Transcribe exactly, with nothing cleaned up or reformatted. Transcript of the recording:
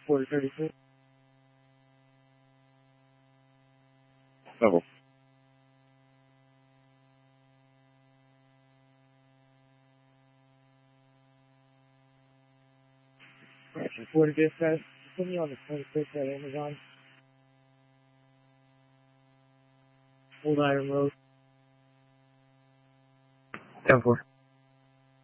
four thirty-six. Level. Correction, four to dispatch. Put me on the twenty-six at Amazon. Hold iron road. ten four.